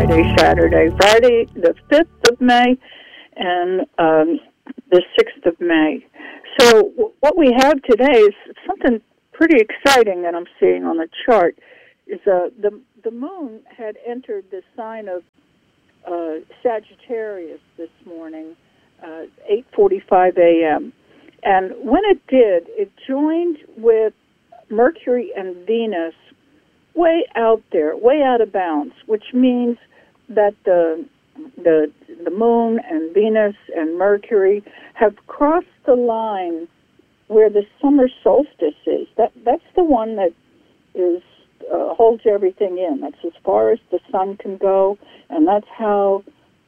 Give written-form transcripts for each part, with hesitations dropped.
Friday the 5th of May and the 6th of May. So what we have today is something pretty exciting that I'm seeing on the chart. Is the moon had entered the sign of Sagittarius this morning, 8:45 a.m. And when it did, it joined with Mercury and Venus way out there, way out of bounds, which means that the moon and Venus and Mercury have crossed the line where the summer solstice is. That's the one that is holds everything in. That's as far as the sun can go, and that's how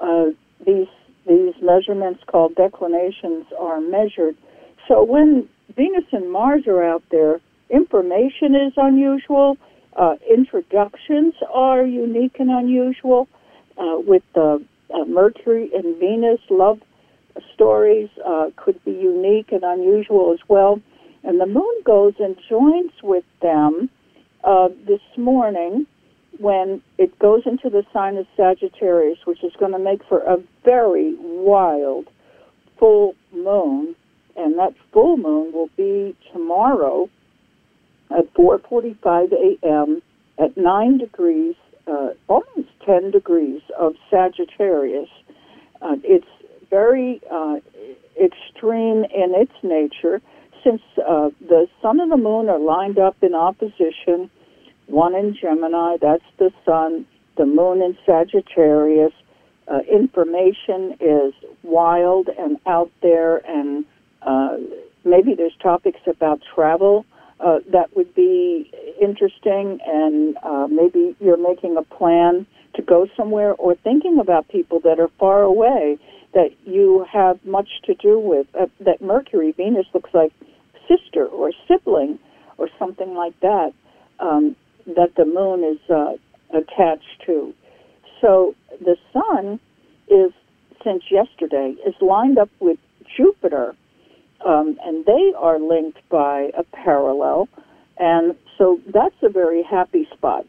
these measurements called declinations are measured. So when Venus and Mars are out there, information is unusual. Introductions are unique and unusual. With Mercury and Venus, love stories could be unique and unusual as well. And the moon goes and joins with them this morning when it goes into the sign of Sagittarius, which is going to make for a very wild full moon. And that full moon will be tomorrow at 4:45 a.m. at 9 degrees, almost 10 degrees of Sagittarius. It's very extreme in its nature, since the sun and the moon are lined up in opposition, one in Gemini, that's the sun, the moon in Sagittarius. Information is wild and out there, and maybe there's topics about travel that would be interesting, and maybe you're making a plan to go somewhere or thinking about people that are far away that you have much to do with. That Mercury, Venus looks like sister or sibling or something like that, that the moon is attached to. So the sun is, since yesterday, is lined up with Jupiter, and they are linked by a parallel, and so that's a very happy spot.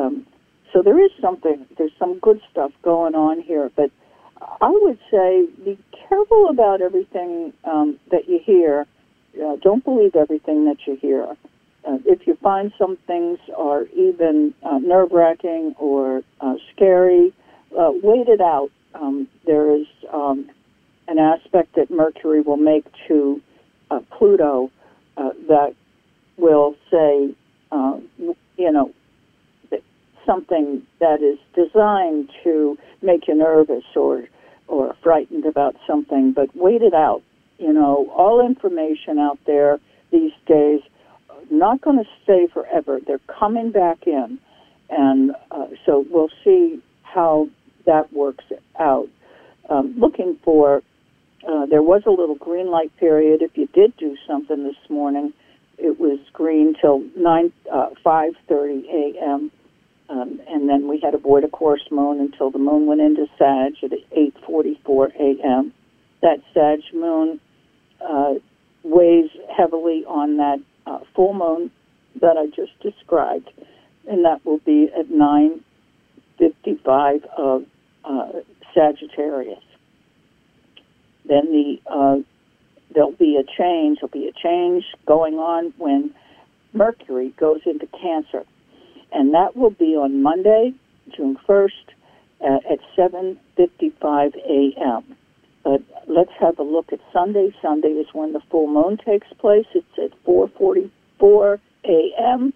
So there's some good stuff going on here, but I would say be careful about everything that you hear. Don't believe everything that you hear. If you find some things are even nerve-wracking or scary, wait it out. There is an aspect that Mercury will make to Pluto that will say, something that is designed to make you nervous or frightened about something, but wait it out. All information out there these days not going to stay forever. They're coming back in, and so we'll see how that works out. Looking for, there was a little green light period. If you did do something this morning, it was green till 5:30 a.m., and then we had to avoid a course moon until the moon went into Sag at 8:44 a.m. That Sag moon weighs heavily on that full moon that I just described, and that will be at 9:55 of Sagittarius. Then there'll be a change. There'll be a change going on when Mercury goes into Cancer, and that will be on Monday, June 1st, at 7:55 a.m. But let's have a look at Sunday. Sunday is when the full moon takes place. It's at 4:44 a.m.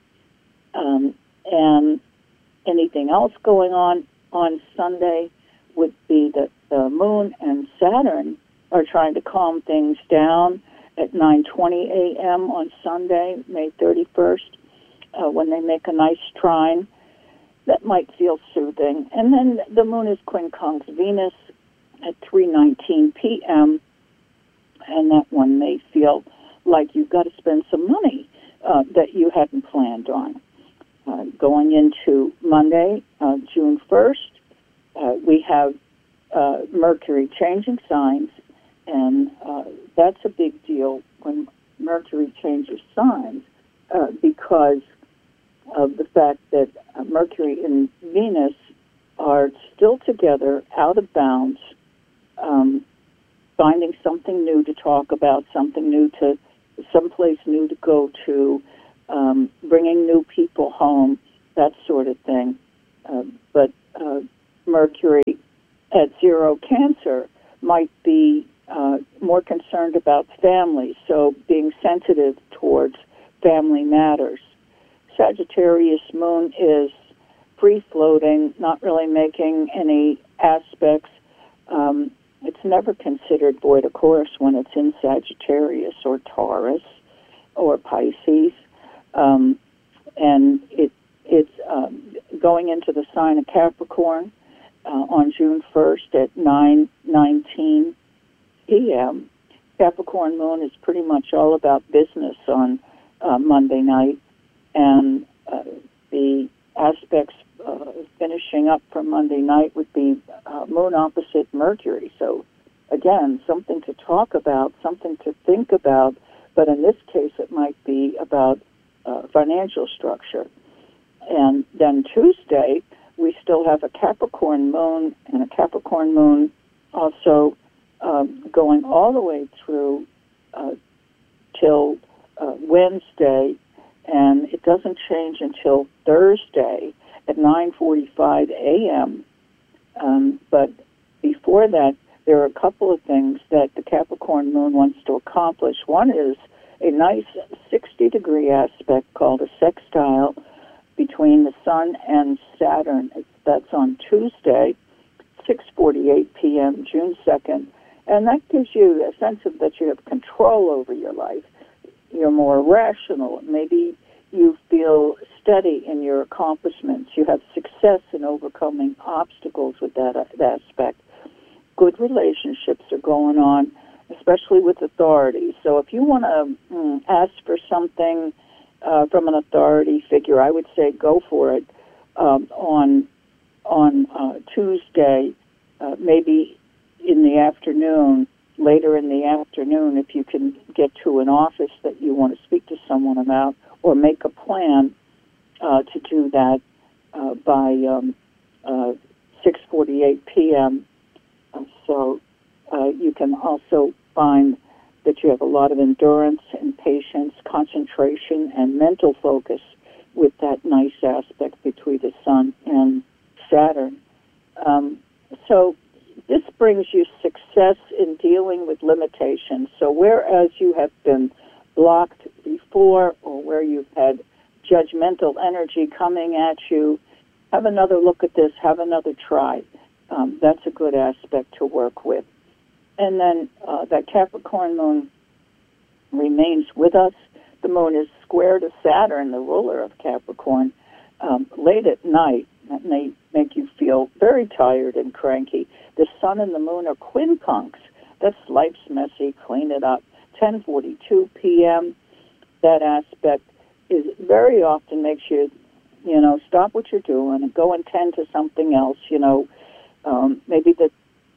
And anything else going on Sunday would be that the moon and Saturn are trying to calm things down at 9:20 a.m. on Sunday, May 31st, when they make a nice trine. That might feel soothing. And then the moon is quincunx Venus at 3:19 p.m., and that one may feel like you've got to spend some money that you hadn't planned on. Going into Monday, June 1st, we have Mercury changing signs, and that's a big deal when Mercury changes signs because of the fact that Mercury and Venus are still together, out of bounds, finding something new to talk about, something new to, someplace new to go to, bringing new people home, that sort of thing. But Mercury at zero Cancer might be more concerned about family, so being sensitive towards family matters. Sagittarius moon is free-floating, not really making any aspects. It's never considered void of course when it's in Sagittarius or Taurus or Pisces. And it's going into the sign of Capricorn on June 1st at 9:19 p.m. Capricorn moon is pretty much all about business on Monday night, and the aspects finishing up for Monday night would be moon opposite Mercury. So, again, something to talk about, something to think about, but in this case it might be about financial structure. And then Tuesday, we still have a Capricorn moon, and a Capricorn moon also going all the way through till Wednesday, and it doesn't change until Thursday at 9:45 a.m. But before that, there are a couple of things that the Capricorn moon wants to accomplish. One is a nice 60-degree aspect called a sextile between the Sun and Saturn. That's on Tuesday, 6:48 p.m., June 2nd. And that gives you a sense of that you have control over your life. You're more rational. Maybe you feel steady in your accomplishments. You have success in overcoming obstacles with that aspect. Good relationships are going on, especially with authorities. So if you want to ask for something from an authority figure, I would say go for it on Tuesday, maybe in the afternoon, later in the afternoon, if you can get to an office that you want to speak to someone about, or make a plan to do that by 6:48 p.m. So you can also find that you have a lot of endurance and patience, concentration, and mental focus with that nice aspect between the Sun and Saturn. So this brings you success in dealing with limitations. So whereas you have been blocked before, or where you've had judgmental energy coming at you, have another look at this, have another try. That's a good aspect to work with. And then that Capricorn moon remains with us. The moon is square to Saturn, the ruler of Capricorn, late at night. That may make you feel very tired and cranky. The Sun and the Moon are quincunx. That's life's messy, clean it up. 10:42 p.m. That aspect is very often makes you, stop what you're doing and go and tend to something else. Maybe the,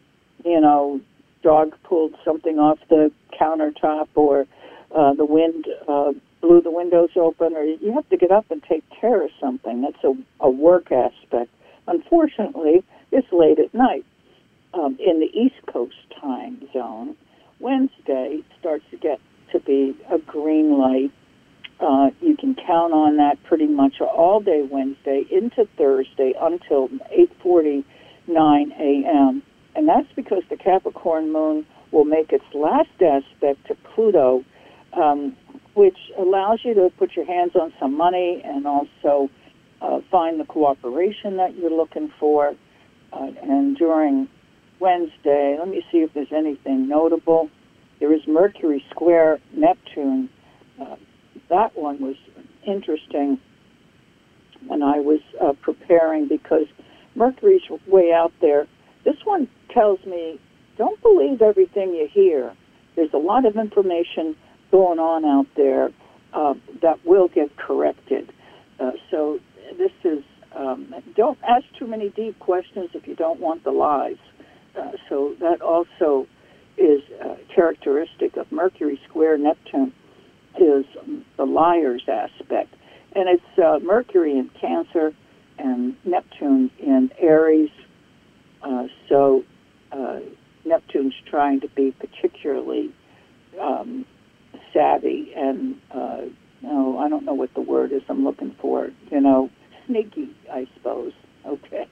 dog pulled something off the countertop, or the wind blew the windows open, or you have to get up and take care of something. That's a work aspect. Unfortunately, it's late at night. In the East Coast time zone, Wednesday starts to get to be a green light. You can count on that pretty much all day Wednesday into Thursday until 8:49 a.m. And that's because the Capricorn moon will make its last aspect to Pluto, which allows you to put your hands on some money and also find the cooperation that you're looking for. And during Wednesday, let me see if there's anything notable. There is Mercury square Neptune. That one was interesting when I was preparing, because Mercury's way out there. This one tells me, don't believe everything you hear. There's a lot of information going on out there that will get corrected. So this is, don't ask too many deep questions if you don't want the lies. So that also is characteristic of Mercury square Neptune, is the liar's aspect. And it's Mercury in Cancer and Neptune in Aries. trying to be particularly savvy and, no, I don't know what the word is I'm looking for, sneaky, I suppose. Okay.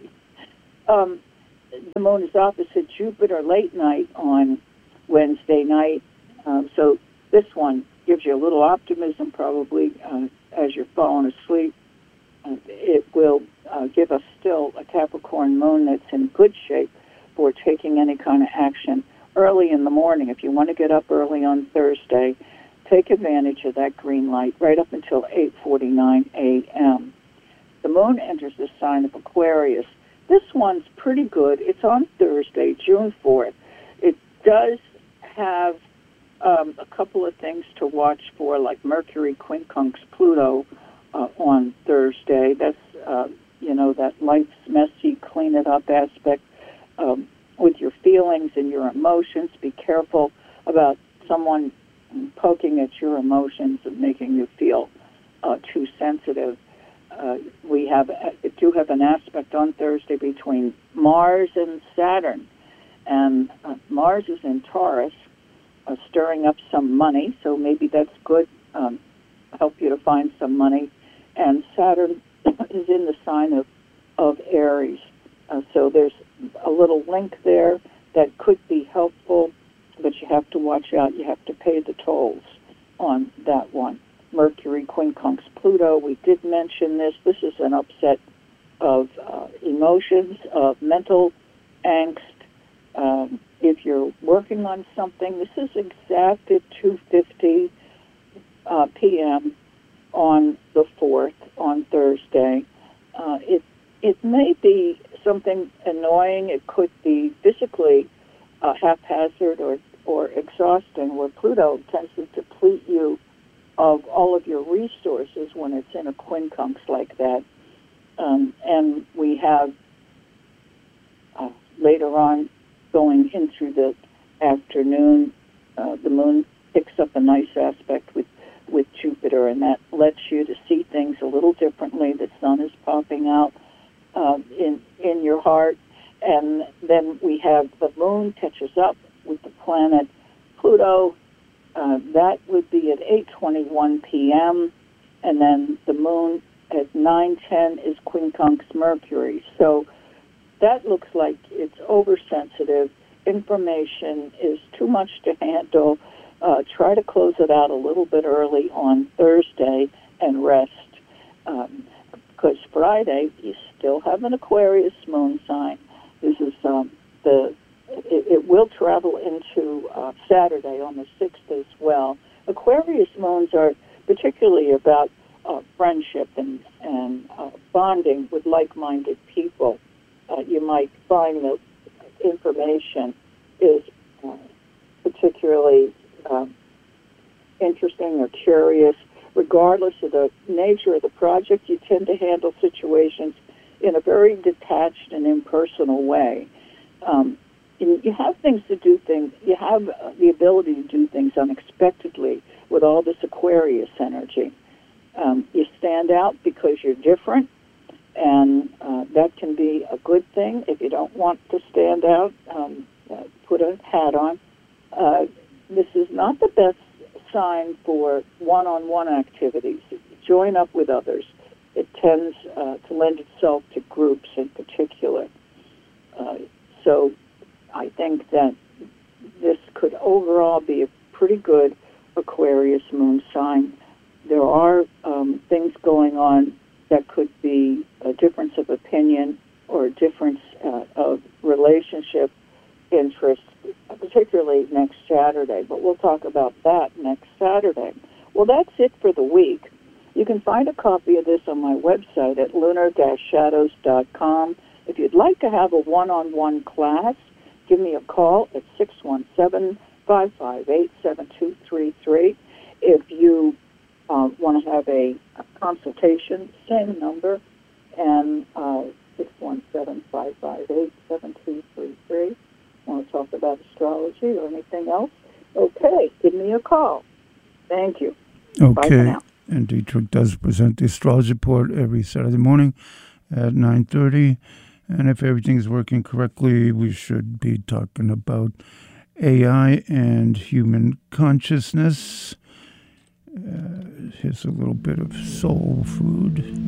The moon is opposite Jupiter late night on Wednesday night, so this one gives you a little optimism probably as you're falling asleep. It will give us still a Capricorn moon that's in good shape for taking any kind of action early in the morning. If you want to get up early on Thursday, take advantage of that green light right up until 8:49 a.m. The moon enters the sign of Aquarius. This one's pretty good. It's on Thursday, June 4th. It does have a couple of things to watch for, like Mercury quincunx Pluto on Thursday. That's, that life's messy, clean it up aspect with your feelings and your emotions. Be careful about someone poking at your emotions and making you feel too sensitive. We do have an aspect on Thursday between Mars and Saturn. And Mars is in Taurus, stirring up some money, so maybe that's good, help you to find some money. And Saturn is in the sign of Aries. So there's a little link there that could be helpful, but you have to watch out. You have to pay the tolls on that one. Mercury quincunx Pluto, we did mention this. This is an upset of emotions, of mental angst. If you're working on something, this is exact at 2:50 p.m. on the 4th, on Thursday. It may be something annoying. It could be physically haphazard or exhausting, where Pluto tends to deplete you of all of your resources when it's in a quincunx like that. And we have later on, going into the afternoon, the moon picks up a nice aspect with Jupiter, and that lets you to see things a little differently. The sun is popping out in your heart. And then we have the moon catches up with the planet Pluto. That would be at 8:21 p.m. And then the moon at 9:10 is quincunx Mercury. So that looks like it's oversensitive. Information is too much to handle. Try to close it out a little bit early on Thursday and rest. Because Friday, you still have an Aquarius moon sign. This is it will travel into Saturday on the 6th as well. Aquarius moons are particularly about friendship and bonding with like-minded people. You might find that information is particularly interesting or curious. Regardless of the nature of the project, you tend to handle situations in a very detached and impersonal way. You have you have the ability to do things unexpectedly with all this Aquarius energy. You stand out because you're different, and that can be a good thing. If you don't want to stand out, put a hat on. This is not the best sign for one-on-one activities. Join up with others. It tends to lend itself to groups in particular. So I think that this could overall be a pretty good Aquarius moon sign. There are things going on that could be a difference of opinion or a difference of relationship interest, particularly next Saturday. But we'll talk about that next Saturday. Well, that's it for the week. You can find a copy of this on my website at lunar-shadows.com. If you'd like to have a one-on-one class, give me a call at 617-558-7233. If you want to have a consultation, same number, and 617-558-7233. Want to talk about astrology or anything else? Okay, give me a call. Thank you. Okay. Bye for now. And Dietrich does present the astrology report every Saturday morning at 9:30. And if everything's working correctly, we should be talking about AI and human consciousness. Here's a little bit of soul food.